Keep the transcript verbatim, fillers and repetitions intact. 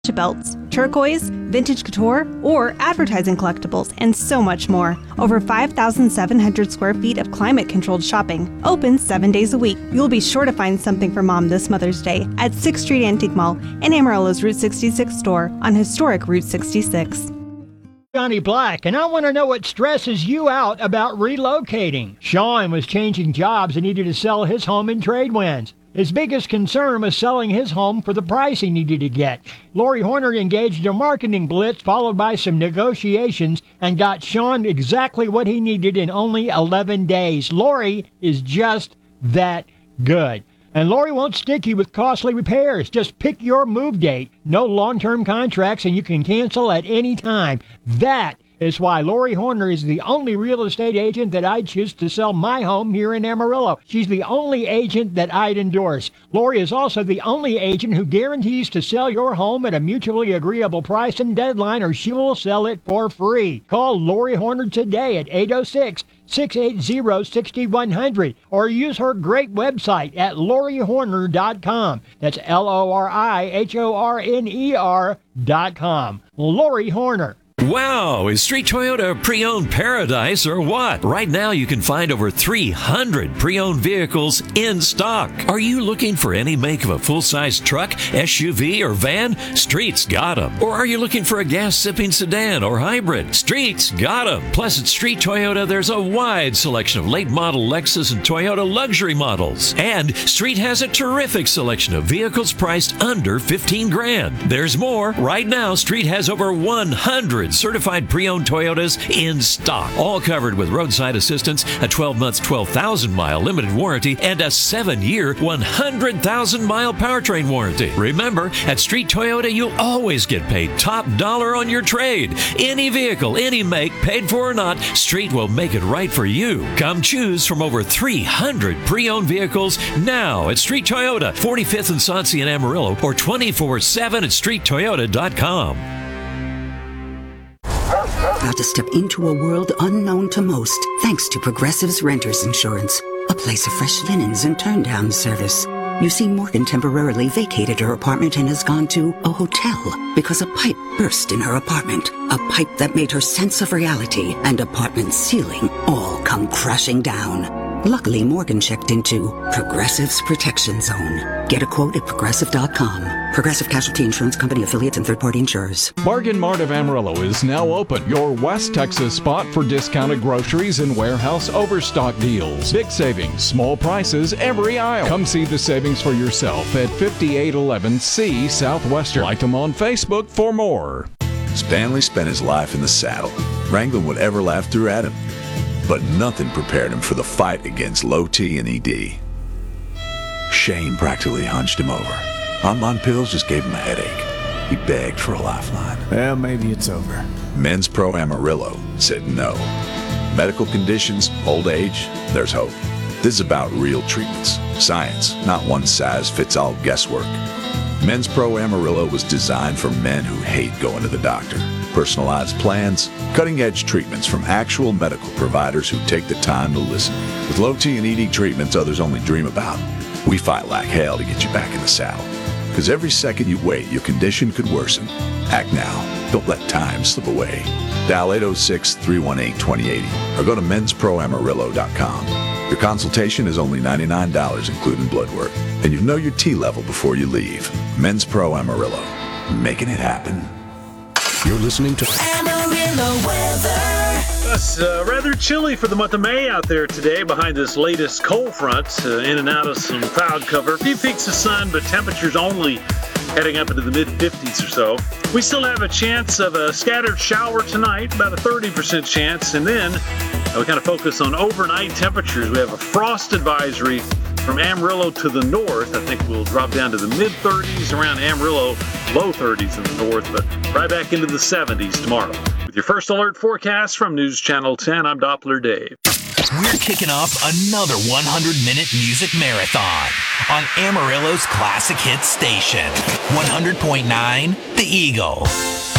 belts, turquoise, vintage couture, or advertising collectibles, and so much more. Over five thousand seven hundred square feet of climate-controlled shopping, open seven days a week. You'll be sure to find something for Mom this Mother's Day at sixth Street Antique Mall and Amarillo's Route sixty-six store on historic Route sixty-six. Johnny Black, and I want to know what stresses you out about relocating. Sean was changing jobs and needed to sell his home in Tradewinds. His biggest concern was selling his home for the price he needed to get. Lori Horner engaged a marketing blitz followed by some negotiations and got Sean exactly what he needed in only eleven days. Lori is just that good. And Lori won't stick you with costly repairs. Just pick your move date. No long-term contracts, and you can cancel at any time. That is why Lori Horner is the only real estate agent that I'd choose to sell my home here in Amarillo. She's the only agent that I'd endorse. Lori is also the only agent who guarantees to sell your home at a mutually agreeable price and deadline, or she will sell it for free. Call Lori Horner today at eight oh six, six eight zero, six one zero zero or use her great website at lori horner dot com. That's L O R I H O R N E R dot com. Lori Horner. Wow, is Street Toyota a pre-owned paradise or what? Right now you can find over three hundred pre-owned vehicles in stock. Are you looking for any make of a full-size truck, S U V, or van? Street's got them. Or are you looking for a gas-sipping sedan or hybrid? Street's got them. Plus at Street Toyota there's a wide selection of late-model Lexus and Toyota luxury models. And Street has a terrific selection of vehicles priced under fifteen grand. There's more. Right now Street has over one hundred certified pre-owned Toyotas in stock, all covered with roadside assistance, a twelve month, twelve thousand mile limited warranty, and a seven year, one hundred thousand mile powertrain warranty. Remember, at Street Toyota, you'll always get paid top dollar on your trade. Any vehicle, any make, paid for or not, Street will make it right for you. Come choose from over three hundred pre-owned vehicles now at Street Toyota, forty-fifth and Sauncey in Amarillo, or twenty-four seven at street toyota dot com. About to step into a world unknown to most, thanks to Progressive's Renters Insurance, a place of fresh linens and turn-down service. You see, Morgan temporarily vacated her apartment and has gone to a hotel because a pipe burst in her apartment. A pipe that made her sense of reality and apartment ceiling all come crashing down. Luckily, Morgan checked into Progressive's Protection Zone. Get a quote at progressive dot com. Progressive Casualty Insurance Company, affiliates, and third-party insurers. Bargain Mart of Amarillo is now open. Your West Texas spot for discounted groceries and warehouse overstock deals. Big savings, small prices every aisle. Come see the savings for yourself at fifty-eight eleven C Southwestern. Like them on Facebook for more. Stanley spent his life in the saddle, wrangling whatever life threw at him. But nothing prepared him for the fight against low T and E D. Shame practically hunched him over. Online pills just gave him a headache. He begged for a lifeline. Well, maybe it's over. Men's Pro Amarillo said no. Medical conditions, old age, there's hope. This is about real treatments, science, not one-size-fits-all guesswork. Men's Pro Amarillo was designed for men who hate going to the doctor. Personalized plans, cutting-edge treatments from actual medical providers who take the time to listen. With low T and E D treatments others only dream about, we fight like hell to get you back in the saddle. Because every second you wait, your condition could worsen. Act now. Don't let time slip away. Dial eight oh six, three one eight, two oh eight oh or go to mens pro amarillo dot com. Your consultation is only ninety-nine dollars, including blood work. And you know your T level before you leave. Men's Pro Amarillo. Making it happen. You're listening to Amarillo weather. It's uh, rather chilly for the month of May out there today behind this latest cold front. Uh, in and out of some cloud cover. A few peaks of sun, but temperatures only heading up into the mid fifties or so. We still have a chance of a scattered shower tonight, about a thirty percent chance. And then uh, we kind of focus on overnight temperatures. We have a frost advisory from Amarillo to the north. I think we'll drop down to the mid thirties around Amarillo, low thirties in the north, but right back into the seventies tomorrow. With your first alert forecast from News Channel ten, I'm Doppler Dave. We're kicking off another one hundred minute music marathon on Amarillo's classic hit station, one hundred point nine The Eagle.